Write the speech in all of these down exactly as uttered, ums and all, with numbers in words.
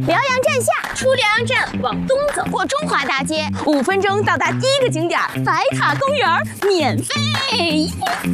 辽阳站下，出辽阳站往东走，过中华大街，五分钟到达第一个景点白塔公园，免费。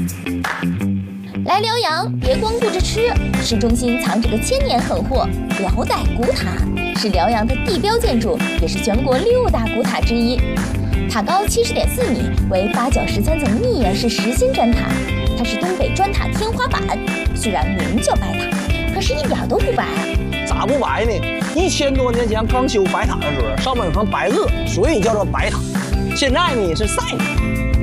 来辽阳别光顾着吃，市中心藏着个千年狠货——辽代古塔，是辽阳的地标建筑，也是全国六大古塔之一。塔高七十点四米，为八角十三层密檐式实心砖塔，它是东北砖塔天花板。虽然名叫白塔，可是一点都不白。 咋不白呢？一千多年前刚修白塔的时候，上面有层白垩，所以叫做白塔。现在呢是晒塔。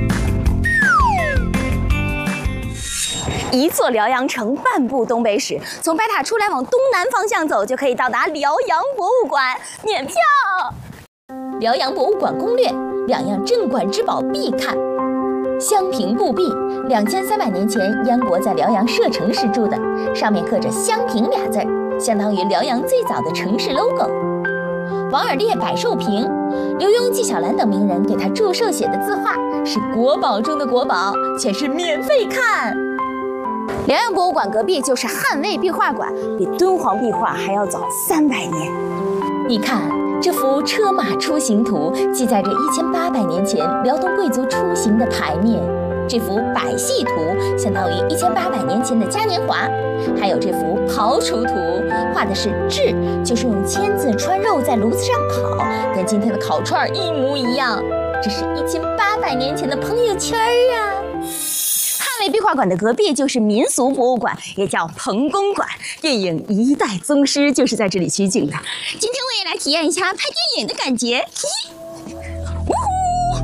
一座辽阳城，半部东北史。从白塔出来往东南方向走，就可以到达辽阳博物馆，免票。辽阳博物馆攻略：两样镇馆之宝必看。襄平布壁，两千三百年前燕国在辽阳设城时铸的，上面刻着襄平俩字儿，相当于辽阳最早的城市 logo。王尔烈百寿瓶，刘墉、纪晓岚等名人给他祝寿写的字画，是国宝中的国宝，全是免费看。辽阳博物馆隔壁就是汉魏壁画馆，比敦煌壁画还要早三百年。你看这幅车马出行图，记载着一千八百年前辽东贵族出行的牌面。这幅百戏图相当于一千八百年前的嘉年华。还有这幅刨除图，画的是炙，就是用签子穿肉在炉子上烤，跟今天的烤串一模一样。这是一千八百年前的朋友圈啊！汉魏壁画馆的隔壁就是民俗博物馆，也叫彭公馆。电影《一代宗师》就是在这里取景的。今天我也来体验一下拍电影的感觉。嘿，呜呼！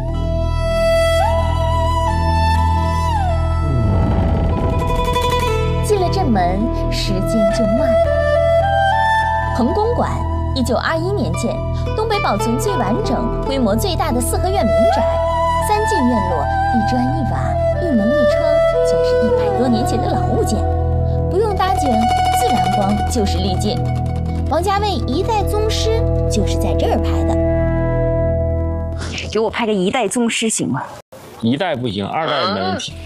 进了正门，时间就慢了。彭公馆，一九二一年建，东北保存最完整、规模最大的四合院民宅，三进院落，一砖一瓦，一门一窗，全是一百多年前的老物件，不用搭建，自然光就是丽境。王家卫《一代宗师》就是在这儿拍的。给我拍个《一代宗师》行吗？ 一代不行，二代没问题。